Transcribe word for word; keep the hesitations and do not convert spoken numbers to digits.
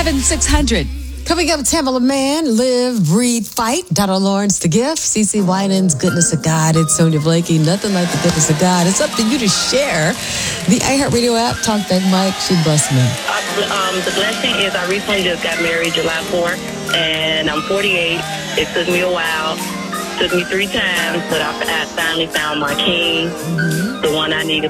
seven six hundred. Coming up, Tamala Man, Live, Breathe, Fight. Donald Lawrence, The Gift. CeCe Winans, Goodness of God. It's Sonia Blakey, Nothing Like the Goodness of God. It's up to you to share. The iHeartRadio app, Talkback Mike, she blessed me. Uh, um, the blessing is I recently just got married July fourth, and I'm forty-eight. It took me a while. It took me three times, but I, I finally found my king, mm-hmm. the one I needed